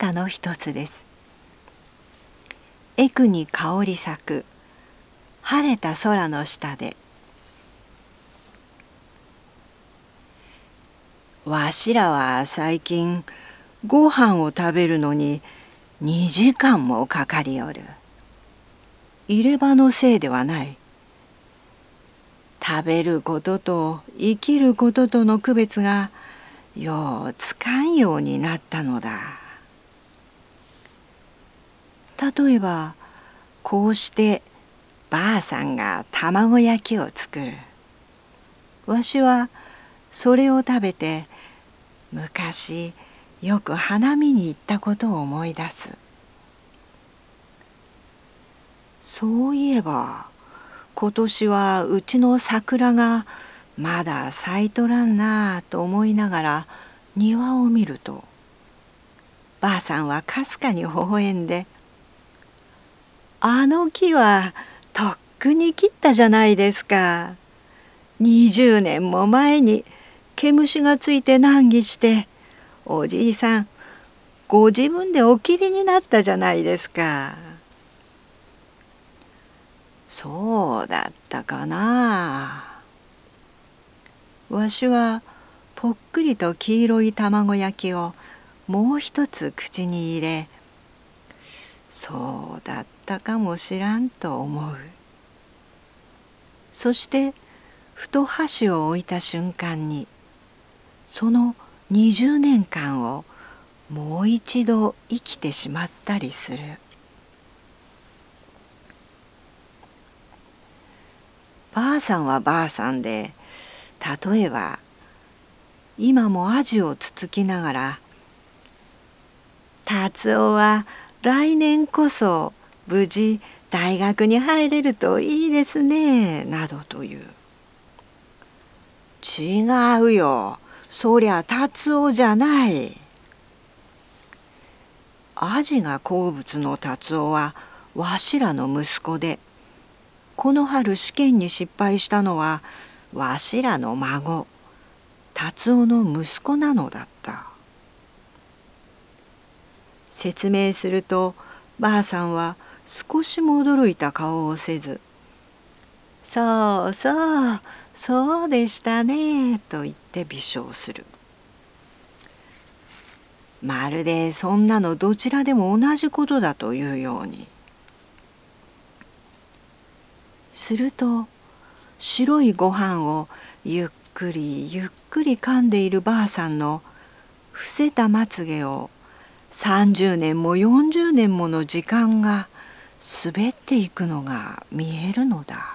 さの一つです。幾に香り咲く晴れた空の下で、わしらは最近ご飯を食べるのに2時間もかかりおる。入れ歯のせいではない。食べることと生きることとの区別がようつかんようになったのだ。例えばこうしてばあさんが卵焼きを作る。わしはそれを食べて昔よく花見に行ったことを思い出す。そういえば今年はうちの桜がまだ咲いとらんなあと思いながら庭を見ると、ばあさんはかすかに微笑んで、あの木はとっくに切ったじゃないですか。20年も前に毛虫がついて難儀して、おじいさんご自分でお切りになったじゃないですか。そうだったかな。わしはぽっくりと黄色い卵焼きをもう一つ口に入れ、そうだったかもしらんと思う。そしてふと箸を置いた瞬間に、その20年間をもう一度生きてしまったりする。ばあさんはばあさんで、例えば今もアジをつつきながら、達夫は来年こそ無事大学に入れるといいですね、などという。違うよ、そりゃ達夫じゃない。アジが好物の達夫はわしらの息子で、この春試験に失敗したのはわしらの孫、達夫の息子なのだった。説明するとばあさんは少しも驚いた顔をせず、そうそう、そうでしたねと言って微笑する。まるでそんなのどちらでも同じことだというように。すると白いご飯をゆっくりゆっくり噛んでいるばあさんの伏せたまつげを30年も40年もの時間が滑っていくのが見えるのだ。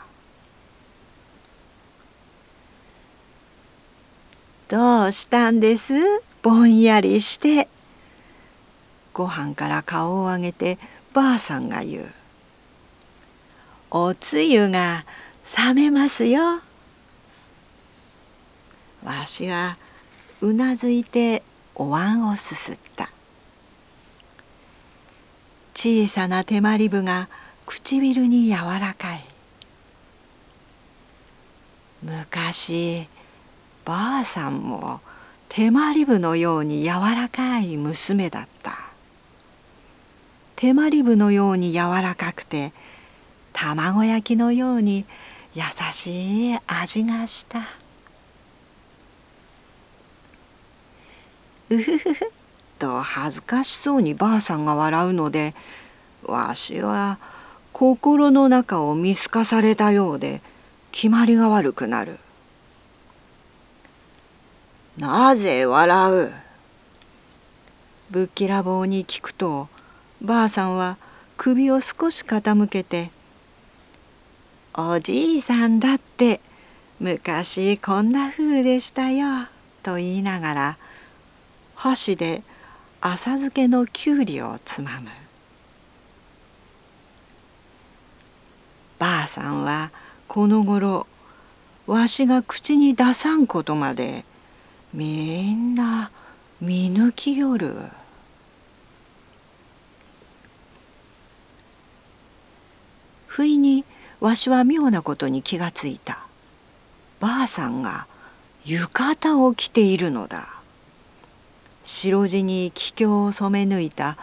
どうしたんです？ぼんやりして。ご飯から顔を上げてばあさんが言う。おつゆが冷めますよ。わしはうなずいてお椀をすすった。小さな手まりぶが唇に柔らかい。昔ばあさんも手まりぶのように柔らかい娘だった。手まりぶのように柔らかくて卵焼きのように優しい味がした。うふふふと恥ずかしそうにばあさんが笑うので、わしは心の中を見透かされたようで決まりが悪くなる。なぜ笑う？ぶっきらぼうに聞くと、ばあさんは首を少し傾けて、おじいさんだって昔こんな風でしたよと言いながら箸で浅漬けのきゅうりをつまむ。ばあさんはこのごろわしが口に出さんことまでみんな見抜きよる。不意にわしは妙なことに気がついた。ばあさんが浴衣を着ているのだ。白地に桔梗を染め抜いた